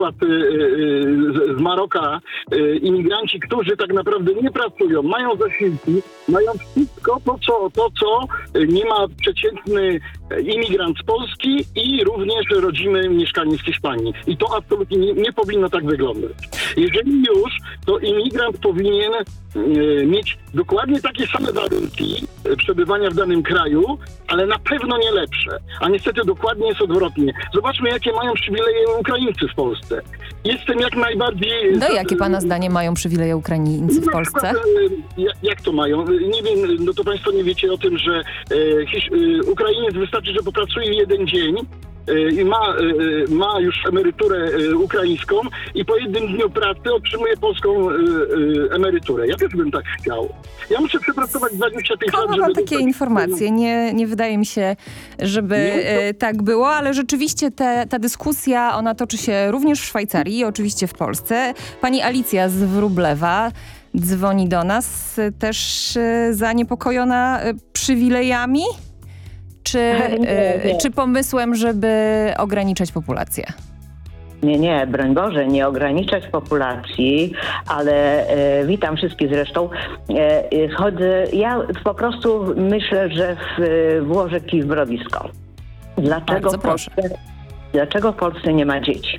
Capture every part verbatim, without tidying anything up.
przykład z Maroka imigranci, którzy tak naprawdę nie pracują, mają zasiłki, mają wszystko to, co, to, co nie ma przeciętny imigrant z Polski i również rodzimy mieszkaniec z Hiszpanii. I to absolutnie nie, nie powinno tak wyglądać. Jeżeli już, to imigrant powinien mieć dokładnie takie same warunki przebywania w danym kraju, ale na pewno nie lepsze. A niestety dokładnie jest odwrotnie. Zobaczmy, jakie mają przywileje Ukraińcy w Polsce. Jestem jak najbardziej... No jakie pana zdanie mają przywileje Ukraińcy w Polsce? Przykład, jak to mają? Nie wiem, no to państwo nie wiecie o tym, że e, Hisz, e, Ukrainiec wystarczy, że popracuje jeden dzień i ma, ma już emeryturę ukraińską i po jednym dniu pracy otrzymuje polską emeryturę. Ja też bym tak chciał. Ja muszę przepracować dwadzieścia pięć lat, żeby... Mam takie informacje. Nie, nie wydaje mi się, żeby nie, to... tak było, ale rzeczywiście te, ta dyskusja, ona toczy się również w Szwajcarii i oczywiście w Polsce. Pani Alicja z Wróblewa dzwoni do nas, też zaniepokojona przywilejami? Czy, nie, nie. czy pomysłem, żeby ograniczać populację? Nie, nie, broń Boże, nie ograniczać populacji, ale e, witam wszystkich zresztą. E, chodzę, ja po prostu myślę, że w, włożę kij w mrowisko. Dlaczego w, Polsce, dlaczego w Polsce nie ma dzieci?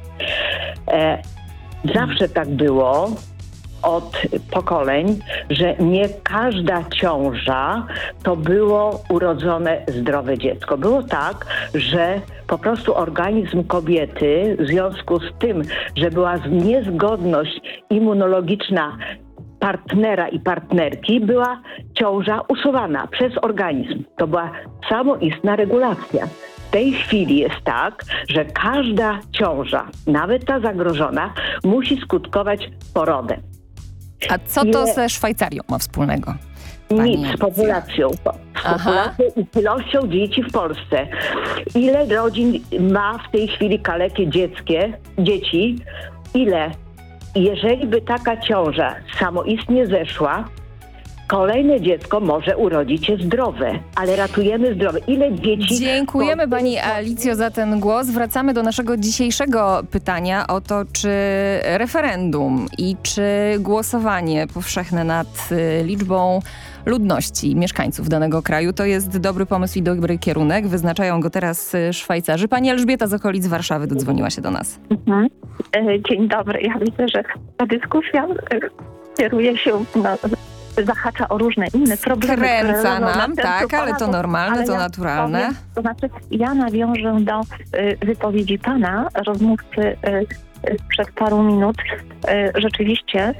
E, zawsze tak było od pokoleń, że nie każda ciąża to było urodzone zdrowe dziecko. Było tak, że po prostu organizm kobiety w związku z tym, że była niezgodność immunologiczna partnera i partnerki, była ciąża usuwana przez organizm. To była samoistna regulacja. W tej chwili jest tak, że każda ciąża, nawet ta zagrożona, musi skutkować porodem. A co to Ile... ze Szwajcarią ma wspólnego? Nic, z populacją. Z populacją i ilością dzieci w Polsce. Ile rodzin ma w tej chwili kalekie dzieckie, dzieci? Ile? Jeżeli by taka ciąża samoistnie zeszła, kolejne dziecko może urodzić się zdrowe, ale ratujemy zdrowe. Ile dzieci... Dziękujemy Pani Alicjo za ten głos. Wracamy do naszego dzisiejszego pytania o to, czy referendum i czy głosowanie powszechne nad liczbą ludności, mieszkańców danego kraju to jest dobry pomysł i dobry kierunek. Wyznaczają go teraz Szwajcarzy. Pani Elżbieta z okolic Warszawy dodzwoniła się do nas. Mhm. Dzień dobry. Ja widzę, że ta dyskusja kieruje się na... zahacza o różne inne problemy. Kręca nam, tak, ale to normalne, to ja naturalne. Powiem, to znaczy, ja nawiążę do y, wypowiedzi pana, rozmówcy y, y, przed paru minut. Y, rzeczywiście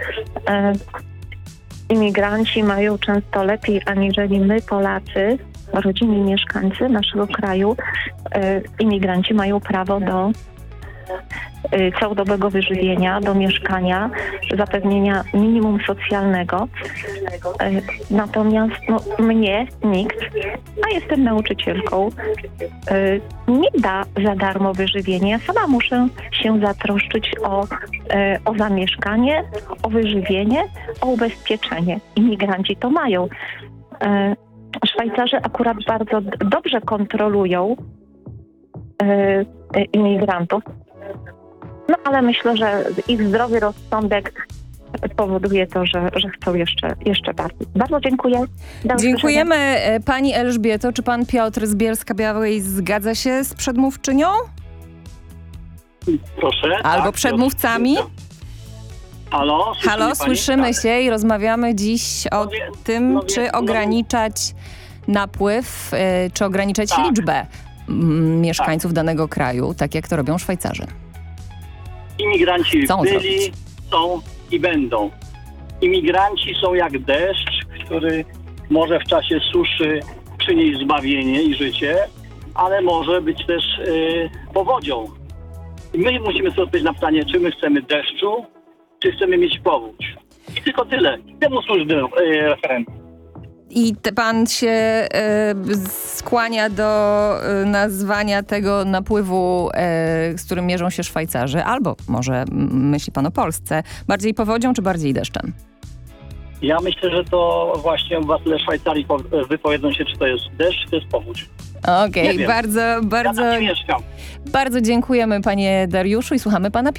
y, imigranci mają często lepiej aniżeli my, Polacy, rodziny i mieszkańcy naszego kraju. Y, imigranci mają prawo do całodobowego wyżywienia, do mieszkania, zapewnienia minimum socjalnego. Natomiast no, mnie nikt, a jestem nauczycielką, nie da za darmo wyżywienie. Ja sama muszę się zatroszczyć o, o zamieszkanie, o wyżywienie, o ubezpieczenie. Imigranci to mają. Szwajcarzy akurat bardzo dobrze kontrolują imigrantów. No ale myślę, że ich zdrowy rozsądek powoduje to, że, że chcą jeszcze, jeszcze bardziej. Bardzo dziękuję. Do Dziękujemy usłyszenia. Pani Elżbieto. Czy pan Piotr z Bielska-Białej zgadza się z przedmówczynią? Proszę. Albo tak, przedmówcami? Halo? Halo, pani? słyszymy tak. się i rozmawiamy dziś o no wie, tym, no wie, czy ograniczać no... napływ, y, czy ograniczać tak. liczbę m, mieszkańców tak. danego kraju, tak jak to robią Szwajcarzy. Imigranci Chcą byli, zrobić. są i będą. Imigranci są jak deszcz, który może w czasie suszy przynieść zbawienie i życie, ale może być też yy, powodzią. I my musimy sobie odpowiedzieć na pytanie, czy my chcemy deszczu, czy chcemy mieć powódź. I tylko tyle. Temu służy yy, referendum. I te pan się y, skłania do y, nazwania tego napływu, y, z którym mierzą się Szwajcarzy, albo może myśli pan o Polsce, bardziej powodzią czy bardziej deszczem? Ja myślę, że to właśnie obywatele Szwajcarii wypowiedzą się, czy to jest deszcz, czy to jest powódź. Okej, Nie wiem. bardzo, bardzo, Ja tam nie mieszkam. bardzo dziękujemy panie Dariuszu i słuchamy pana